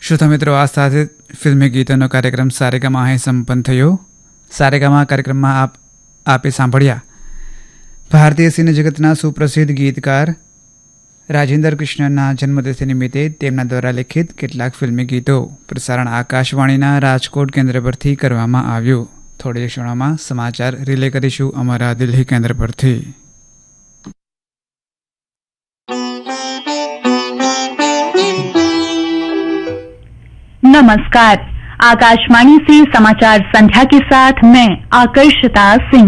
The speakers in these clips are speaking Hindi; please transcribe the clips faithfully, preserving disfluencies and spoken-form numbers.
શ્રોતા મિત્રો, આ સાથે ફિલ્મી ગીતોનો કાર્યક્રમ સારેગામા અહીં સંપન્ન થયો. સારેગામા કાર્યક્રમમાં આપ આપે સાંભળ્યા ભારતીય સિને જગતના સુપ્રસિદ્ધ ગીતકાર રાજેન્દ્ર કૃષ્ણના જન્મદિવસ નિમિત્તે તેમના દ્વારા લિખિત કેટલાક ફિલ્મી ગીતો. પ્રસારણ આકાશવાણીના રાજકોટ કેન્દ્ર પરથી કરવામાં આવ્યું. થોડી ક્ષણોમાં સમાચાર રિલે કરીશું અમારા દિલ્હી કેન્દ્ર પરથી. नमस्कार, आकाशवाणी से समाचार संध्या के साथ मैं आकर्षिता सिंह।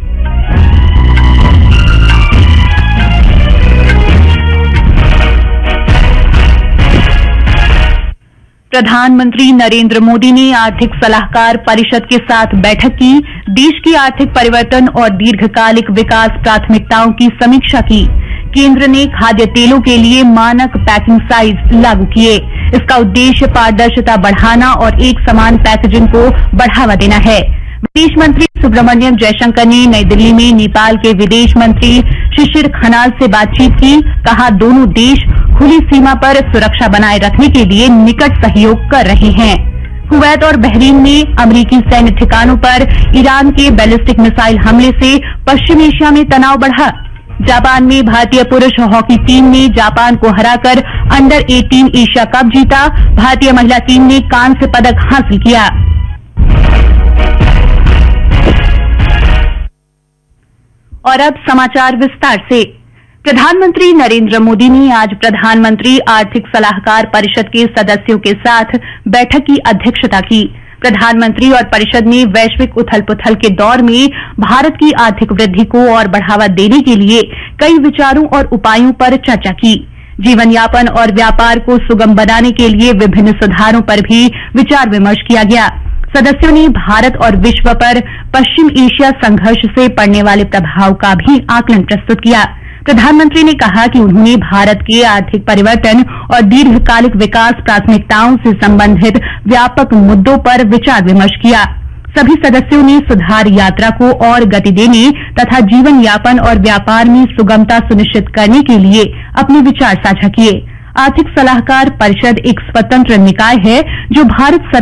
प्रधानमंत्री नरेंद्र मोदी ने आर्थिक सलाहकार परिषद के साथ बैठक की. देश की आर्थिक परिवर्तन और दीर्घकालिक विकास प्राथमिकताओं की समीक्षा की. केंद्र ने खाद्य तेलों के लिए मानक पैकिंग साइज लागू किए. इसका उद्देश्य पारदर्शिता बढ़ाना और एक समान पैकेजिंग को बढ़ावा देना है. विदेश मंत्री सुब्रमण्यम जयशंकर ने नई दिल्ली में नेपाल के विदेश मंत्री शिशिर खनाल से बातचीत की. कहा, दोनों देश खुली सीमा पर सुरक्षा बनाए रखने के लिए निकट सहयोग कर रहे हैं. कुवैत और बहरीन में अमेरिकी सैन्य ठिकानों पर ईरान के बैलिस्टिक मिसाइल हमले से पश्चिम एशिया में तनाव बढ़ा. जापान में भारतीय पुरुष हॉकी टीम ने जापान को हराकर अंडर अठारह एशिया कप जीता. भारतीय महिला टीम ने कांस्य पदक हासिल किया. और अब समाचार विस्तार से. प्रधानमंत्री नरेंद्र मोदी ने आज प्रधानमंत्री आर्थिक सलाहकार परिषद के सदस्यों के साथ बैठक की अध्यक्षता की. प्रधानमंत्री और परिषद ने वैश्विक उथल-पुथल के दौर में भारत की आर्थिक वृद्धि को और बढ़ावा देने के लिए कई विचारों और उपायों पर चर्चा की. जीवन यापन और व्यापार को सुगम बनाने के लिए विभिन्न सुधारों पर भी विचार विमर्श किया गया. सदस्यों ने भारत और विश्व पर पश्चिम एशिया संघर्ष से पड़ने वाले प्रभाव का भी आकलन प्रस्तुत किया. प्रधानमंत्री ने कहा कि उन्होंने भारत के आर्थिक परिवर्तन और दीर्घकालिक विकास प्राथमिकताओं से संबंधित व्यापक मुद्दों पर विचार विमर्श किया. सभी सदस्यों ने सुधार यात्रा को और गति देने तथा जीवन यापन और व्यापार में सुगमता सुनिश्चित करने के लिए अपने विचार साझा किए. आर्थिक सलाहकार परिषद एक स्वतंत्र निकाय है जो भारत